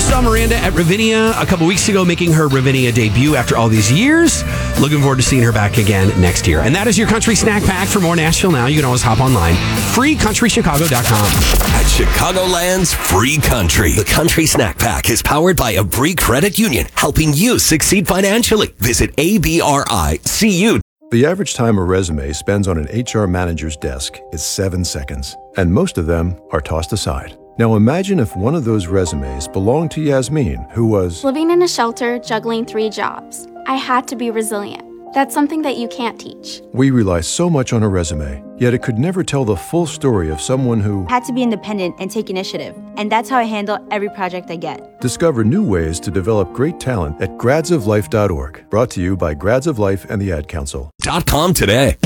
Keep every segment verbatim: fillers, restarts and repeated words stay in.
Saw Miranda at Ravinia a couple weeks ago, making her Ravinia debut after all these years. Looking forward to seeing her back again next year. And that is your Country Snack Pack. For more Nashville Now, you can always hop online. free country chicago dot com. At Chicagoland's Free Country, the Country Snack Pack is powered by Abri Credit Union, helping you succeed financially. Visit A B R I C U. The average time a resume spends on an H R manager's desk is seven seconds, and most of them are tossed aside. Now imagine if one of those resumes belonged to Yasmin, who was living in a shelter, juggling three jobs. I had to be resilient. That's something that you can't teach. We rely so much on a resume, yet it could never tell the full story of someone who had to be independent and take initiative. And that's how I handle every project I get. Discover new ways to develop great talent at grads of life dot org. Brought to you by Grads of Life and the Ad Council. Dot com today.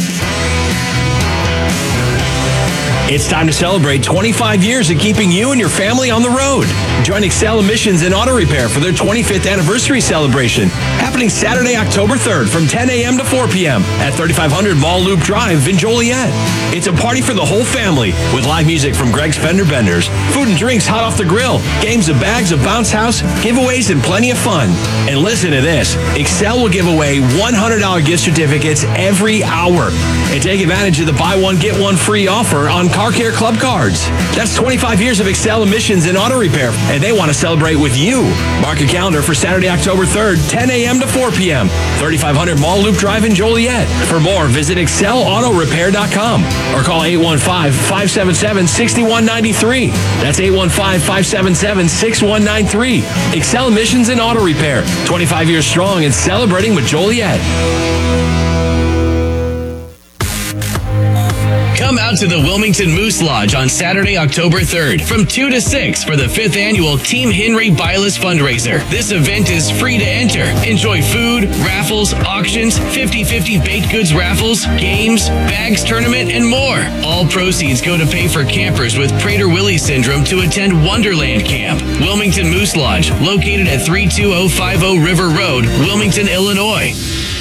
It's time to celebrate twenty-five years of keeping you and your family on the road. Join Excel Emissions and Auto Repair for their twenty-fifth anniversary celebration, happening Saturday, October third from ten a.m. to four p.m. at thirty-five hundred Mall Loop Drive in Joliet. It's a party for the whole family with live music from Greg's Fender Benders, food and drinks hot off the grill, games of bags of Bounce House, giveaways, and plenty of fun. And listen to this, Excel will give away one hundred dollars gift certificates every hour. And take advantage of the buy one, get one free offer on Car Care Club cards. That's twenty-five years of Excel Emissions and Auto Repair, and they want to celebrate with you. Mark a calendar for Saturday, October third, ten a.m. to four p.m. thirty-five hundred Mall Loop Drive in Joliet. For more, visit excel auto repair dot com or call eight one five, five seven seven, six one nine three. That's eight one five, five seven seven, six one nine three. Excel Emissions and Auto Repair, twenty-five years strong and celebrating with Joliet. Come out to the Wilmington Moose Lodge on Saturday, October third from two to six for the fifth annual Team Henry Bylas fundraiser. This event is free to enter. Enjoy food, raffles, auctions, fifty-fifty baked goods raffles, games, bags tournament, and more. All proceeds go to pay for campers with Prader-Willi syndrome to attend Wonderland Camp. Wilmington Moose Lodge, located at three two zero five zero River Road, Wilmington, Illinois.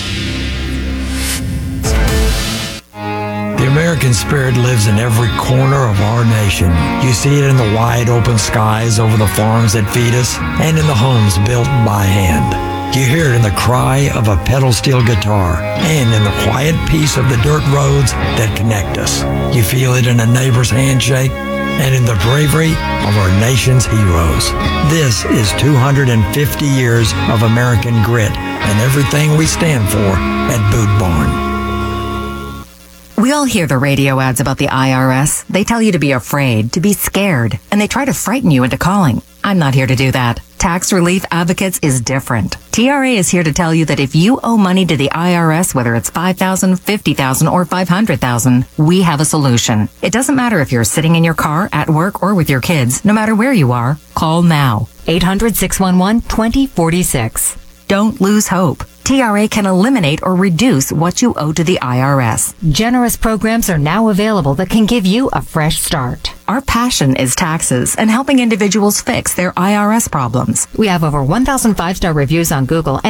The American spirit lives in every corner of our nation. You see it in the wide open skies over the farms that feed us and in the homes built by hand. You hear it in the cry of a pedal steel guitar and in the quiet peace of the dirt roads that connect us. You feel it in a neighbor's handshake and in the bravery of our nation's heroes. This is two hundred fifty years of American grit and everything we stand for at Boot Barn. We all hear the radio ads about the I R S. They tell you to be afraid, to be scared, and they try to frighten you into calling. I'm not here to do that. Tax Relief Advocates is different. T R A is here to tell you that if you owe money to the I R S, whether it's five thousand dollars, fifty thousand dollars, or five hundred thousand dollars, we have a solution. It doesn't matter if you're sitting in your car, at work, or with your kids. No matter where you are, call now. eight hundred, six one one, two zero four six. Don't lose hope. T R A can eliminate or reduce what you owe to the I R S. Generous programs are now available that can give you a fresh start. Our passion is taxes and helping individuals fix their I R S problems. We have over one thousand five-star reviews on Google